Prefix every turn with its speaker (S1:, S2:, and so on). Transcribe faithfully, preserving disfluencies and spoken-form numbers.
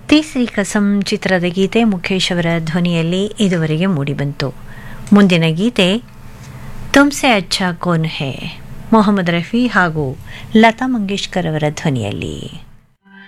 S1: ತೀಸರಿ ಕಸಂ ಚಿತ್ರದ ಗೀತೆ ಮುಖೇಶ್ ಅವರ ಧ್ವನಿಯಲ್ಲಿ ಇದುವರೆಗೆ ಮೂಡಿಬಂತು. ಮುಂದಿನ ಗೀತೆ ತುಮ್ಸೆ ಅಚ್ಚಾ ಕೋನ್ ಹೈ ಮೊಹಮ್ಮದ್ ರಫಿ ಹಾಗೂ ಲತಾ ಮಂಗೇಶ್ಕರ್ ಅವರ ಧ್ವನಿಯಲ್ಲಿ.